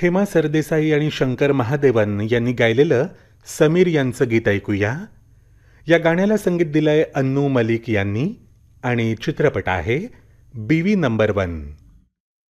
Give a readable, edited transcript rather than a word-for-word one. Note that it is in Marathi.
हेमा सरदेसाई आणि शंकर महादेवन यांनी गायलेलं समीर यांचं गीत ऐकूया. या गाण्याला संगीत दिलंय अन्नू मलिक यांनी आणि चित्रपट आहे बीवी नंबर 1.